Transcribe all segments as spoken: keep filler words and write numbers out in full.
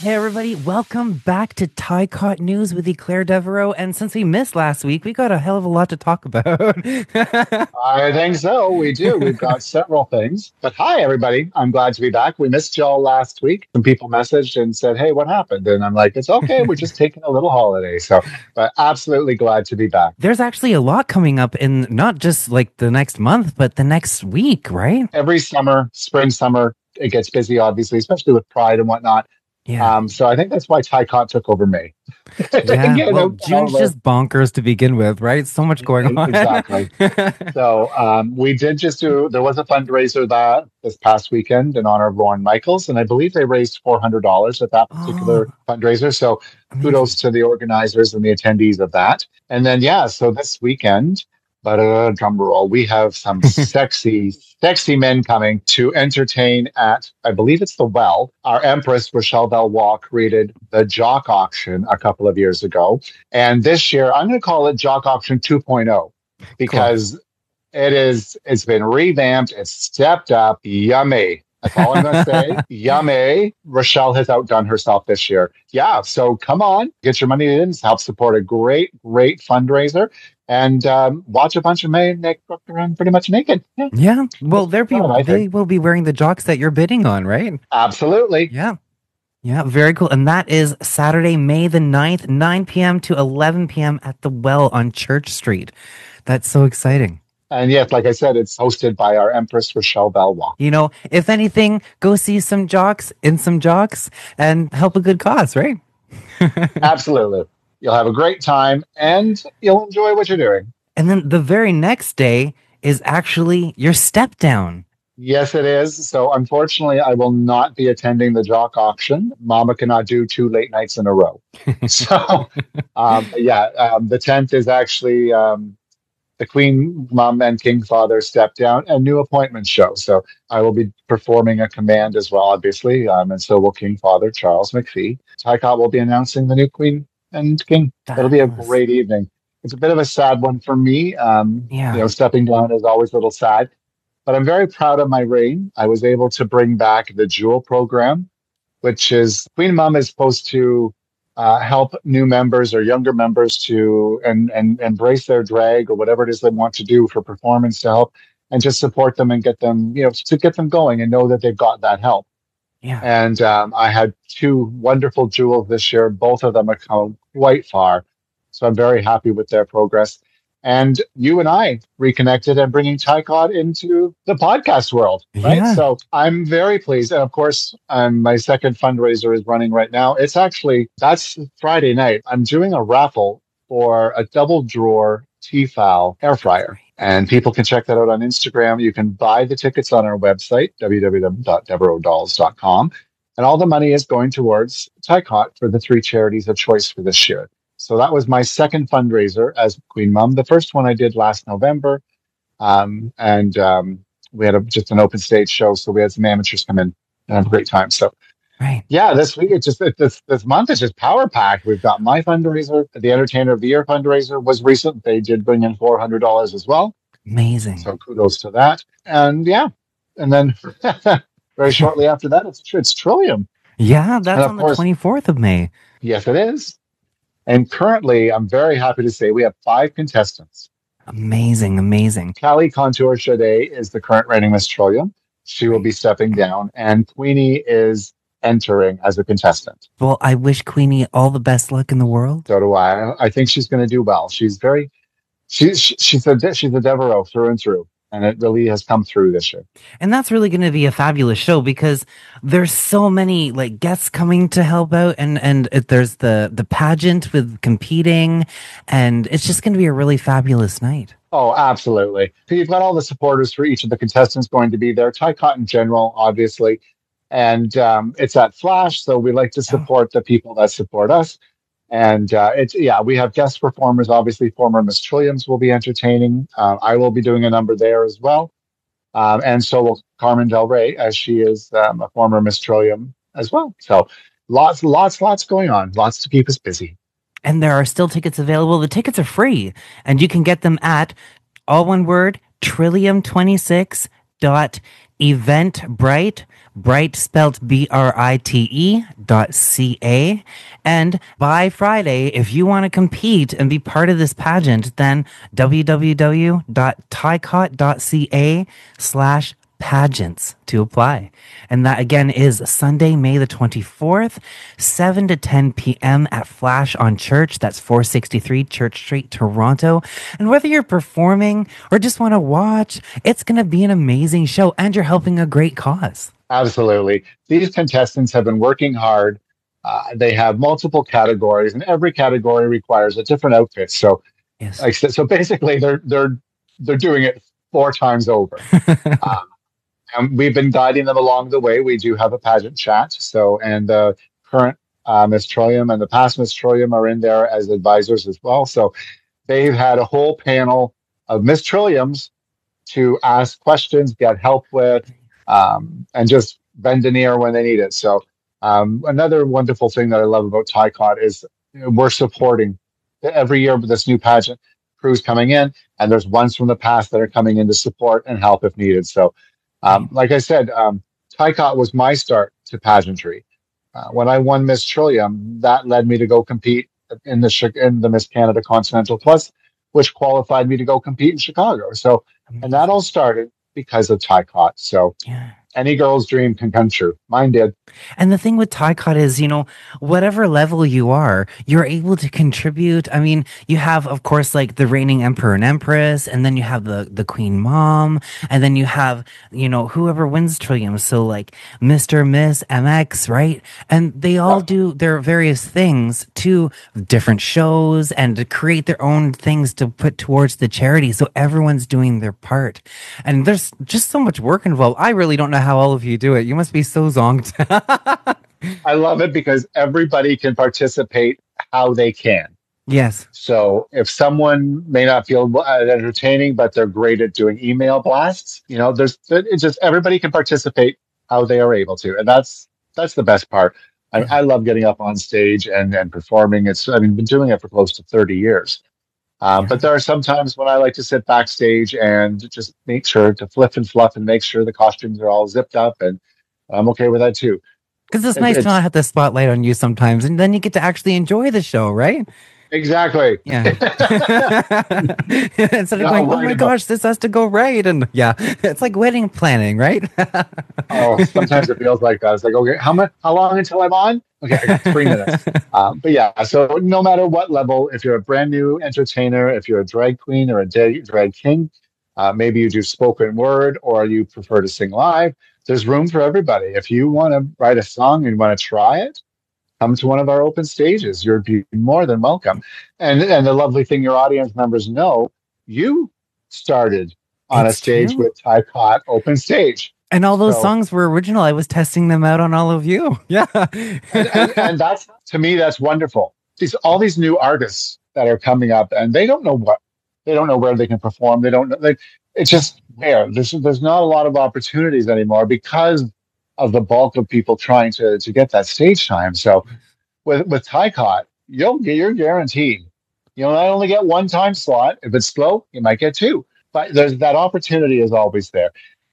Hey everybody, welcome back to Ty Caught News with Eclair Devereaux. And since we missed last week, we got a hell of a lot to talk about. I think so. We do. We've got several things. But hi, everybody. I'm glad to be back. We missed y'all last week. Some people messaged and said, hey, what happened? And I'm like, it's okay. We're just taking a little holiday. So, but absolutely glad to be back. There's actually a lot coming up in not just like the next month, but the next week, right? Every summer, spring, summer, it gets busy, obviously, especially with Pride and whatnot. Yeah. Um, so I think that's why Ty Caught took over May. Yeah, You well, know, June's all just bonkers to begin with, right? So much going on. Exactly. So um, we did just do, there was a fundraiser that this past weekend in honor of Lauren Michaels, and I believe they raised four hundred dollars at that particular Oh, fundraiser. So amazing. kudos to the organizers and the attendees of that. And then, yeah, so this weekend, but uh, drum roll, we have some sexy, sexy men coming to entertain at, I believe it's the Well. Our Empress, Rochelle Valois, created the Jock Auction a couple of years ago. And this year, I'm going to call it Jock Auction two point oh because cool. it is, it's been revamped, it's stepped up, yummy. That's all I'm going to say. Yummy. Rochelle has outdone herself this year. Yeah, so come on, get your money in, help support a great, great fundraiser. And um, watch a bunch of men walk around pretty much naked. Yeah, yeah. Well, they're be, fun, they will be wearing the jocks that you're bidding on, right? Absolutely. Yeah. Yeah, very cool. And that is Saturday, May the ninth, nine p.m. to eleven p.m. at the Well on Church Street. That's so exciting. And yes, like I said, it's hosted by our Empress, Rochelle Valois. You know, if anything, go see some jocks in some jocks and help a good cause, right? Absolutely. You'll have a great time and you'll enjoy what you're doing. And then the very next day is actually your step down. Yes, it is. So unfortunately, I will not be attending the Jock Auction. Mama cannot do two late nights in a row. so, um, yeah, um, the tenth is actually um, the Queen, Mom, and King Father step down and new appointment show. So I will be performing a command as well, obviously. Um, and so will King Father Charles McPhee. Ty Caught will be announcing the new Queen and King. That It'll be a was... great evening. It's a bit of a sad one for me. Um, yeah. You know, stepping down is always a little sad, but I'm very proud of my reign. I was able to bring back the Jewel program, which is Queen Mom is supposed to uh, help new members or younger members to and and embrace their drag or whatever it is they want to do for performance to help and just support them and get them, you know, to get them going and know that they've got that help. Yeah. And um, I had two wonderful jewels this year. Both of them have come quite far. So I'm very happy with their progress. And you and I reconnected and bringing Ty Caught into the podcast world, right? Yeah. So I'm very pleased. And of course, um, my second fundraiser is running right now. It's actually, that's Friday night. I'm doing a raffle for a double drawer Tefal air fryer. And people can check that out on Instagram. You can buy the tickets on our website, w w w dot devereaux dolls dot com. And all the money is going towards Ty Caught for the three charities of choice for this year. So that was my second fundraiser as Queen Mom. The first one I did last November. Um, and um, we had a, just an open stage show. So we had some amateurs come in and have a great time. So right. Yeah, this week, it's just this this month is just power packed. We've got my fundraiser. The Entertainer of the Year fundraiser was recent. They did bring in four hundred dollars as well. Amazing. So kudos to that. And yeah, and then very shortly after that, it's it's Trillium. Yeah, that's on the course, twenty-fourth of May. Yes, it is. And currently, I'm very happy to say we have five contestants. Amazing, amazing. Callie Contour Shade is the current reigning Miss Trillium. She will be stepping down, and Queenie is entering as a contestant. Well, I wish Queenie all the best luck in the world. So do I. I think she's going to do well. She's very, she's she's a she's a Devereaux through and through, and it really has come through this year. And that's really going to be a fabulous show because there's so many like guests coming to help out, and and it, there's the the pageant with competing, and it's just going to be a really fabulous night. Oh, absolutely. So you've got all the supporters for each of the contestants going to be there. Ty Caught in general, obviously. And um, it's at Flash, so we like to support the people that support us. And uh, it's, yeah, we have guest performers. Obviously, former Miss Trilliums will be entertaining. Uh, I will be doing a number there as well. Um, and so will Carmen Del Rey, as she is um, a former Miss Trillium as well. So lots, lots, lots going on. Lots to keep us busy. And there are still tickets available. The tickets are free, and you can get them at, all one word, trillium twenty-six dot Eventbrite, Bright spelled B R I T E dot C A. And by Friday, if you want to compete and be part of this pageant, then www.tycot.ca slash pageants to apply. And that again is Sunday, May the twenty-fourth, seven to ten p.m. at Flash on Church. That's four sixty-three Church Street, Toronto. And whether you're performing or just want to watch, it's going to be an amazing show and you're helping a great cause. Absolutely. These contestants have been working hard. Uh, they have multiple categories, and every category requires a different outfit. So, Yes. like, so basically, they're they're they're doing it four times over. um, and we've been guiding them along the way. We do have a pageant chat. So, and the current uh, Miss Trillium and the past Miss Trillium are in there as advisors as well. So, they've had a whole panel of Miss Trilliums to ask questions, get help with, um, and just bend an ear when they need it. So um, another wonderful thing that I love about TICOT is, you know, we're supporting every year with this new pageant crews coming in, and there's ones from the past that are coming in to support and help if needed. So um, like I said, um, TICOT was my start to pageantry. Uh, when I won Miss Trillium, that led me to go compete in the Chi- in the Miss Canada Continental Plus, which qualified me to go compete in Chicago. So, and that all started because of TICOT. So, Yeah. any girl's dream can come true. Mine did. And the thing with TICOT is, you know, whatever level you are, you're able to contribute. I mean, you have, of course, like the reigning emperor and empress, and then you have the, the queen mom, and then you have, you know, whoever wins Trillium. So like Mister, Miss, M X, right? And they all do their various things to different shows and to create their own things to put towards the charity. So everyone's doing their part. And there's just so much work involved. I really don't know how all of you do it. You must be so zonked. I love it because everybody can participate how they can. Yes. So if someone may not feel uh, entertaining, but they're great at doing email blasts, you know, there's it's just everybody can participate how they are able to, and that's that's the best part. I, I love getting up on stage and and performing. It's I mean, been doing it for close to thirty years. Um, Yeah. But there are some times when I like to sit backstage and just make sure to flip and fluff and make sure the costumes are all zipped up, and I'm okay with that too. Because it's It, nice to not it's have the spotlight on you sometimes, and then you get to actually enjoy the show, right? exactly. Yeah. Instead of Not going, oh worried my about. gosh, this has to go right. And yeah, it's like wedding planning, right? Oh, sometimes it feels like that. It's like, okay, how much? How long until I'm on? Okay, I got three minutes. Um, but yeah, so no matter what level, if you're a brand new entertainer, if you're a drag queen or a da- drag king, uh, maybe you do spoken word or you prefer to sing live. There's room for everybody. If you want to write a song and you want to try it, come to one of our open stages. You're be more than welcome. And and the lovely thing your audience members know, you started on a It's stage true. with Ty Cott Open Stage. And all those So songs were original. I was testing them out on all of you. Yeah. and and and that's to me that's wonderful. These all these new artists that are coming up and they don't know what they don't know where they can perform. They don't know they, it's just there. There's there's not a lot of opportunities anymore because of the bulk of people trying to to get that stage time. So with with Tycott, you'll get you're guaranteed. You'll not only get one time slot. If it's slow, you might get two. But there's that opportunity is always there.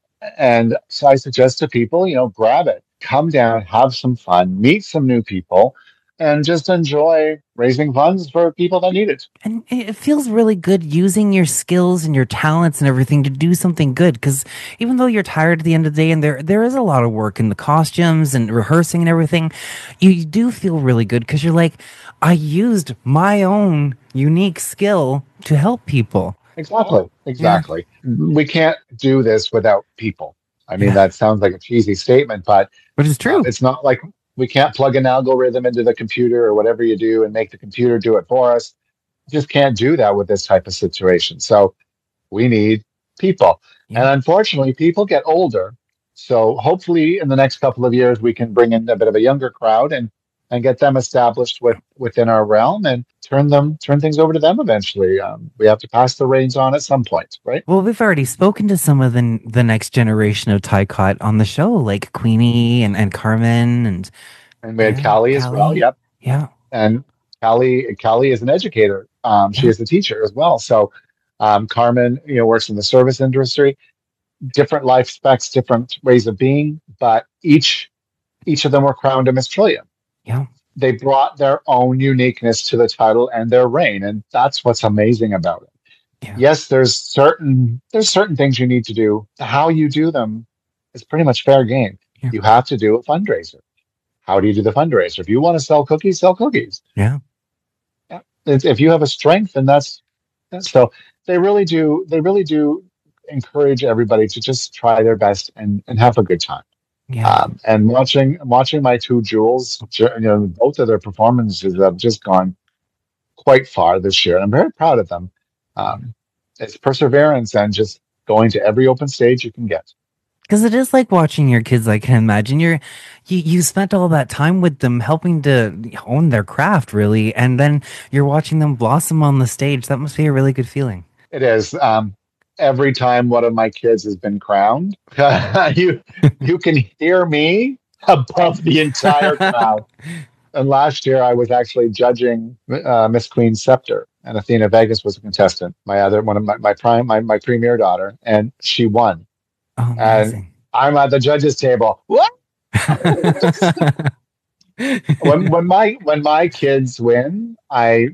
And so I suggest to people, you know, grab it, come down, have some fun, meet some new people, and just enjoy raising funds for people that need it. And it feels really good using your skills and your talents and everything to do something good. Because even though you're tired at the end of the day, and there there is a lot of work in the costumes and rehearsing and everything, you, you do feel really good because you're like, I used my own unique skill to help people. Exactly. Yeah, Exactly. We can't do this without people. I mean, yeah, that sounds like a cheesy statement, but which is um, true. it's not like we can't plug an algorithm into the computer or whatever you do and make the computer do it for us. Just can't do that with this type of situation. So we need people. And Yeah. unfortunately, people get older. So hopefully in the next couple of years, we can bring in a bit of a younger crowd and, and get them established with, within our realm and turn them, turn things over to them eventually. Um, we have to pass the reins on at some point, right? Well, we've already spoken to some of the the next generation of Tycott on the show, like Queenie and, and Carmen and And we had yeah, Callie as well. Callie. Yep. Yeah, And Callie, Callie is an educator. Um, she yeah. is a teacher as well. So um, Carmen, you know, works in the service industry. different life specs, different ways of being, but each each of them were crowned a Miss Trillium. Yeah. They brought their own uniqueness to the title and their reign, and that's what's amazing about it. Yeah. Yes, there's certain there's certain things you need to do. How you do them is pretty much fair game. Yeah. You have to do a fundraiser. How do you do the fundraiser? If you want to sell cookies, sell cookies. Yeah. Yeah. If if you have a strength, then that's that's so they really do they really do encourage everybody to just try their best and, and have a good time. Yeah. Um, and watching watching my two jewels, you know, both of their performances have just gone quite far this year, and I'm very proud of them. Um, it's perseverance and just going to every open stage you can get. Because it is like watching your kids. I can imagine you're you you spent all that time with them, helping to hone their craft, really, and then you're watching them blossom on the stage. That must be a really good feeling. It is. Um, every time one of my kids has been crowned, you you can hear me above the entire crowd. And last year, I was actually judging uh, Miss Queen's Scepter, and Athena Vegas was a contestant. My other one of my my prime my, my premier daughter, and she won. Oh, and amazing. I'm at the judges' table. What? when when my when my kids win, I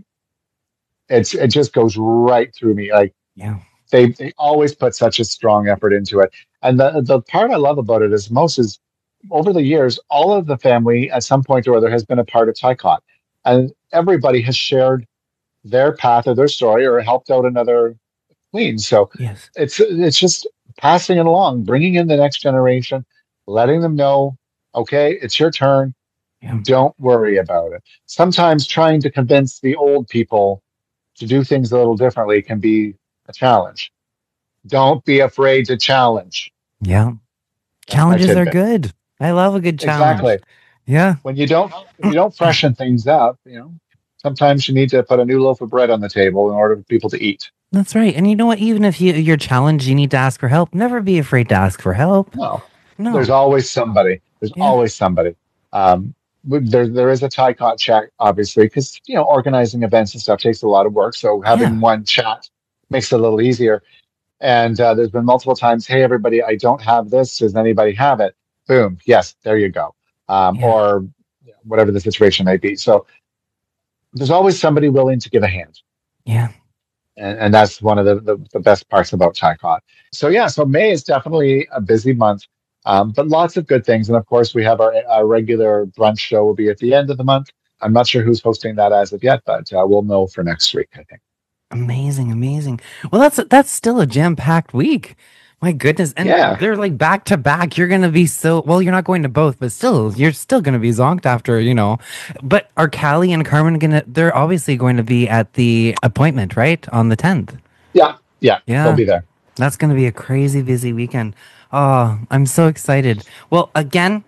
it's it just goes right through me. Like Yeah. they they always put such a strong effort into it. And the the part I love about it is most is over the years, all of the family at some point or other has been a part of Tycott, and everybody has shared their path or their story or helped out another queen. So Yes. it's it's just passing it along, bringing in the next generation, letting them know, okay, it's your turn. Yeah. Don't worry about it. Sometimes trying to convince the old people to do things a little differently can be a challenge. Don't be afraid to challenge. Yeah. That's my Challenges are tidbit. good. I love a good challenge. Exactly. Yeah. When you don't when you don't freshen things up, you know, sometimes you need to put a new loaf of bread on the table in order for people to eat. That's right. And you know what? Even if you, you're challenged, you need to ask for help. Never be afraid to ask for help. No. No. There's always somebody. There's Yeah. always somebody. Um, there, there is a Tycott chat, obviously, because you know organizing events and stuff takes a lot of work. So having Yeah. one chat makes it a little easier. And uh, there's been multiple times, hey, everybody, I don't have this. Does anybody have it? Boom. Yes, there you go. Um, Yeah. Or whatever the situation may be. So there's always somebody willing to give a hand. Yeah. And, and that's one of the, the, the best parts about Tycott. So yeah, so May is definitely a busy month, um, but lots of good things. And of course, we have our, our regular brunch show will be at the end of the month. I'm not sure who's hosting that as of yet, but uh, we'll know for next week, I think. Amazing, amazing. Well, that's that's still a jam-packed week. My goodness. And Yeah. they're like back to back. You're going to be so, well, you're not going to both, but still, you're still going to be zonked after, you know. But are Callie and Carmen going to, they're obviously going to be at the appointment, right? On the tenth. Yeah, yeah, Yeah. they'll be there. That's going to be a crazy busy weekend. Oh, I'm so excited. Well, again,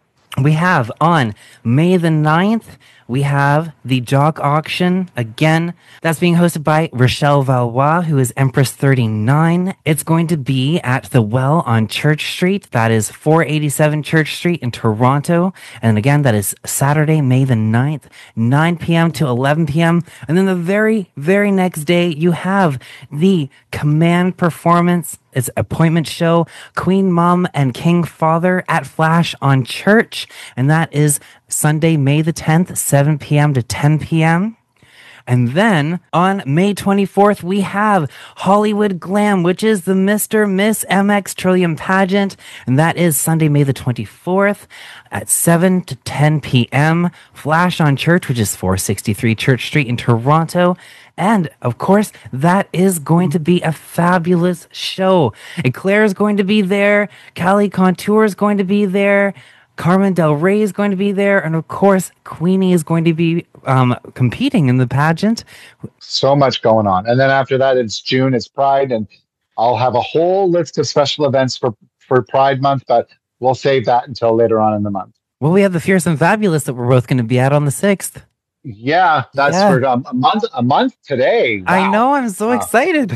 we have on May the ninth, we have the Jock Auction. Again, that's being hosted by Rochelle Valois, who is Empress thirty-nine. It's going to be at The Well on Church Street. That is four eighty-seven Church Street in Toronto. And again, that is Saturday, May the ninth, nine p.m. to eleven p.m. And then the very, very next day, you have the Command Performance. It's appointment show, Queen Mom and King Father at Flash on Church. And that is Sunday, May the tenth, seven p.m. to ten p.m. And then on May twenty-fourth, we have Hollywood Glam, which is the Mister Miss M X Trillium pageant. And that is Sunday, May the twenty-fourth at seven to ten p.m. Flash on Church, which is four sixty-three Church Street in Toronto. And of course, that is going to be a fabulous show. And Claire is going to be there. Callie Contour is going to be there. Carmen Del Rey is going to be there. And of course, Queenie is going to be um, competing in the pageant. So much going on. And then after that, it's June, it's Pride. And I'll have a whole list of special events for, for Pride Month, but we'll save that until later on in the month. Well, we have the Fierce and Fabulous that we're both going to be at on the sixth. Yeah, that's Yeah. for um, a month. A month today. I Wow. know. I'm so Wow. excited.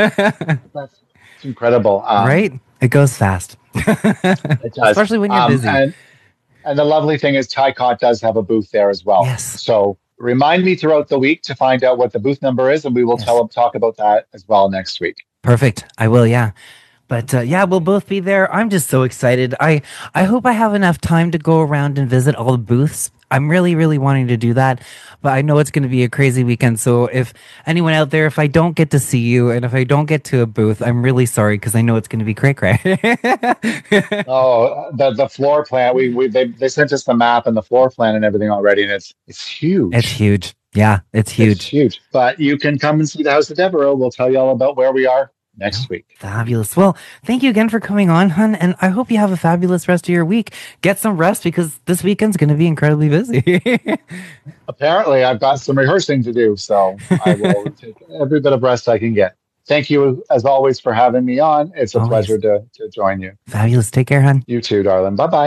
That's incredible. Um, Right? It goes fast. It does. Especially when you're Um, busy. And, and the lovely thing is Tycott does have a booth there as well. Yes. So remind me throughout the week to find out what the booth number is, and we will Yes. tell talk about that as well next week. Perfect. I will, yeah. But uh, yeah, we'll both be there. I'm just so excited. I I hope I have enough time to go around and visit all the booths. I'm really, really wanting to do that, but I know it's going to be a crazy weekend. So if anyone out there, if I don't get to see you and if I don't get to a booth, I'm really sorry because I know it's going to be cray cray. Oh, the the floor plan. We we they they sent us the map and the floor plan and everything already, and it's it's It's huge. huge. Yeah, it's It's huge. huge. But you can come and see the House of Devereaux. We'll tell you all about where we are No, next week. fabulous. Well, thank you again for coming on, hun, and I hope you have a fabulous rest of your week. Get some rest because this weekend's going to be incredibly busy. Apparently, I've got some rehearsing to do, so I will take every bit of rest I can get. Thank you, as always, for having me on. It's a pleasure Always to, to join you. fabulous. Take care, hun. You too, darling. Bye bye.